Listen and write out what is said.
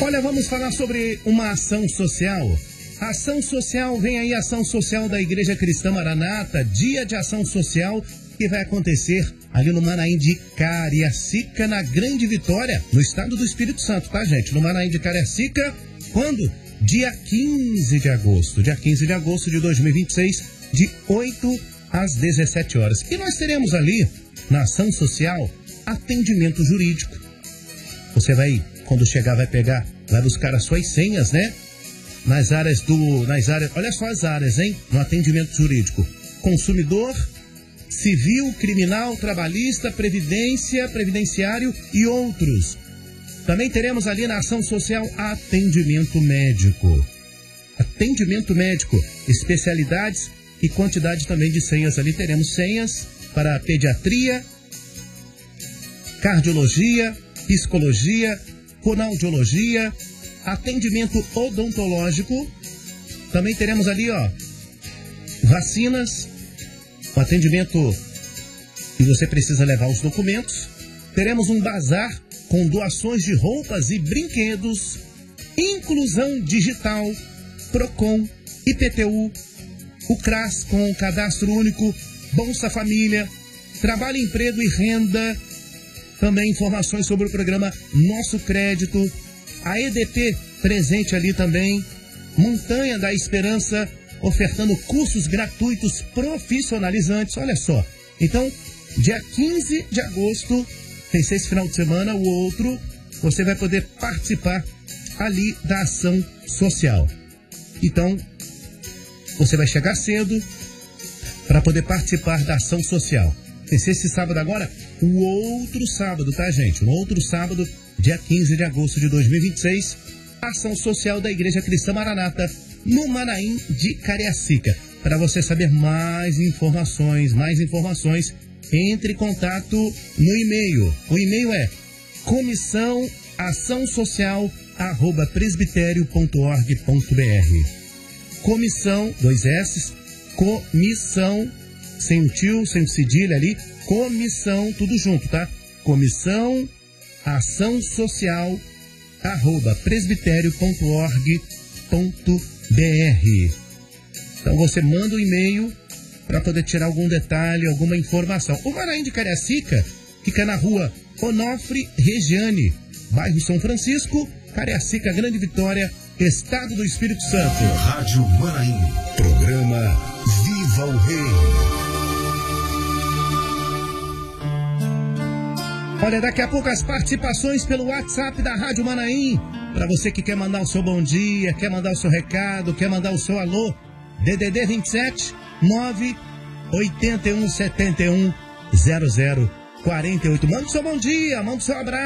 Olha, vamos falar sobre uma ação social. Ação social, vem aí a ação social da Igreja Cristã Maranata, dia de ação social que vai acontecer ali no Manaim de Cariacica, na Grande Vitória, no estado do Espírito Santo, tá, gente? No Manaim de Cariacica, quando? Dia 15 de agosto. Dia 15 de agosto de 2026, de 8 às 17 horas. E nós teremos ali, na ação social, atendimento jurídico. Você vai, quando chegar, vai buscar as suas senhas, né? Nas áreas, olha só as áreas, hein? No atendimento jurídico. Consumidor, civil, criminal, trabalhista, previdenciário e outros. Também teremos ali na ação social atendimento médico. Atendimento médico, especialidades e quantidade também de senhas ali. Teremos senhas para pediatria, cardiologia, psicologia, fonoaudiologia, atendimento odontológico. Também teremos ali, vacinas, o atendimento e você precisa levar os documentos. Teremos um bazar com doações de roupas e brinquedos, inclusão digital, Procon, IPTU, o CRAS com cadastro único, Bolsa Família, trabalho, emprego e renda. Também informações sobre o programa Nosso Crédito, a EDP presente ali também, Montanha da Esperança, ofertando cursos gratuitos profissionalizantes. Olha só, então, dia 15 de agosto, tem esse final de semana, o outro, você vai poder participar ali da ação social. Então, você vai chegar cedo para poder participar da ação social. Esse sábado agora, o outro sábado, tá, gente? No outro sábado, dia 15 de agosto de 2026, ação social da Igreja Cristã Maranata, no Manaim de Cariacica. Para você saber mais informações, entre em contato no e-mail. O e-mail é comissãoaçãosocial@presbiterio.org.br. Comissão, 2 S, comissão, sem o tio, sem o cedilha ali, comissão, tudo junto, tá? Comissão Ação Social @presbiterio.org.br. Então você manda um e-mail para poder tirar algum detalhe, alguma informação. O Manaim de Cariacica fica na rua Onofre Regiane, bairro São Francisco, Cariacica, Grande Vitória, estado do Espírito Santo. Rádio Manaim, programa Viva o Rei. Olha, daqui a pouco as participações pelo WhatsApp da Rádio Manaim. Para você que quer mandar o seu bom dia, quer mandar o seu recado, quer mandar o seu alô, DDD 27 9 81 71 00 48. Manda o seu bom dia, manda o seu abraço.